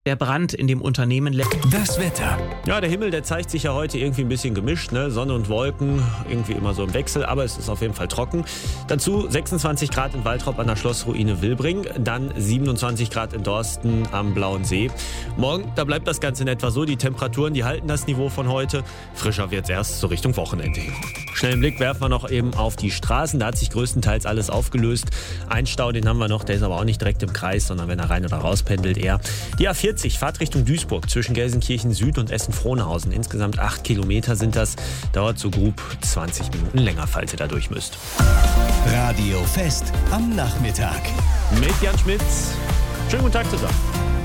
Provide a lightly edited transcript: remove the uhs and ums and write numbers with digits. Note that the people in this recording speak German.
Der Brand in dem Unternehmen. Das Wetter. Ja, der Himmel, der zeigt sich ja heute irgendwie ein bisschen gemischt, ne? Sonne und Wolken, irgendwie immer so im Wechsel, aber es ist auf jeden Fall trocken. Dazu 26 Grad in Waltrop an der Schlossruine Wilbring, dann 27 Grad in Dorsten am Blauen See. Morgen, da bleibt das Ganze in etwa so, die Temperaturen, die halten das Niveau von heute. Frischer wird's erst so Richtung Wochenende hin. Schnell einen Blick werfen wir noch eben auf die Straßen, da hat sich größtenteils alles aufgelöst. Ein Stau, den haben wir noch, der ist aber auch nicht direkt im Kreis, sondern wenn er rein oder raus pendelt eher. Die A40, Fahrtrichtung Duisburg zwischen Gelsenkirchen Süd und Essen-Frohnhausen. Insgesamt 8 Kilometer sind das. Dauert so grob 20 Minuten länger, falls ihr da durch müsst. Radio Fest am Nachmittag. Mit Jan Schmitz. Schönen guten Tag zusammen.